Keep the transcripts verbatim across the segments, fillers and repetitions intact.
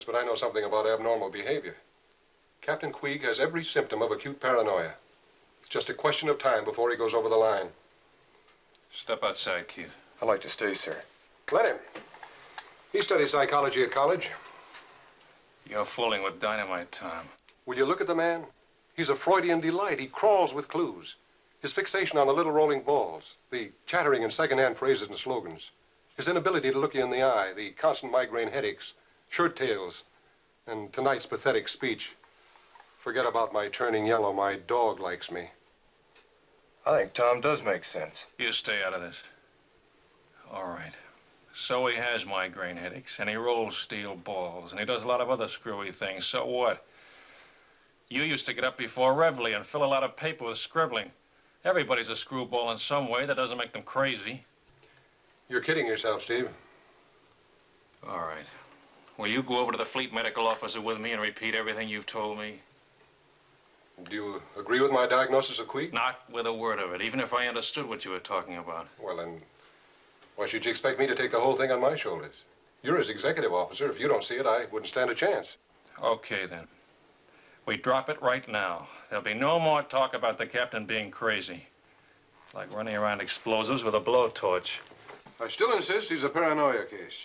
But I know something about abnormal behavior. Captain Queeg has every symptom of acute paranoia. It's just a question of time before he goes over the line. Step outside, Keith. I'd like to stay, sir. Let him. He studied psychology at college. You're fooling with dynamite, Tom. Will you look at the man? He's a Freudian delight. He crawls with clues. His fixation on the little rolling balls, the chattering in second-hand phrases and slogans, his inability to look you in the eye, the constant migraine headaches, shirt tails, and tonight's pathetic speech. Forget about my turning yellow. My dog likes me. I think Tom does make sense. You stay out of this. All right. So he has migraine headaches, and he rolls steel balls, and he does a lot of other screwy things. So what? You used to get up before Reveille and fill a lot of paper with scribbling. Everybody's a screwball in some way. That doesn't make them crazy. You're kidding yourself, Steve. All right. Will you go over to the fleet medical officer with me and repeat everything you've told me? Do you agree with my diagnosis of Queeg? Not with a word of it, even if I understood what you were talking about. Well, then, why should you expect me to take the whole thing on my shoulders? You're his executive officer. If you don't see it, I wouldn't stand a chance. Okay, then. We drop it right now. There'll be no more talk about the captain being crazy. Like running around explosives with a blowtorch. I still insist he's a paranoia case.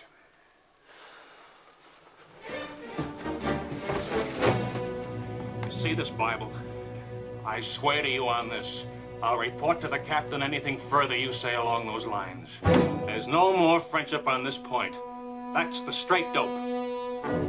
You see this Bible? I swear to you on this, I'll report to the captain anything further you say along those lines. There's no more friendship on this point. That's the straight dope.